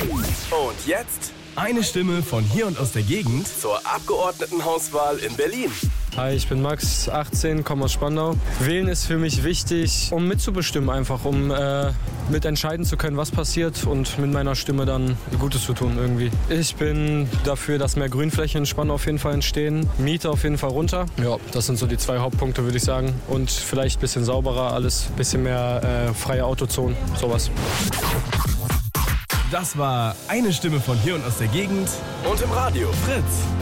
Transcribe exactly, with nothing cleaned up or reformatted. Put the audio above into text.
Und jetzt eine Stimme von hier und aus der Gegend zur Abgeordnetenhauswahl in Berlin. Hi, ich bin Max, achtzehn, komme aus Spandau. Wählen ist für mich wichtig, um mitzubestimmen einfach, um äh, mitentscheiden zu können, was passiert und mit meiner Stimme dann Gutes zu tun irgendwie. Ich bin dafür, dass mehr Grünflächen in Spandau auf jeden Fall entstehen, Miete auf jeden Fall runter. Ja, das sind so die zwei Hauptpunkte, würde ich sagen. Und vielleicht ein bisschen sauberer alles, ein bisschen mehr äh, freie Autozonen, sowas. Das war eine Stimme von hier und aus der Gegend und im Radio Fritz.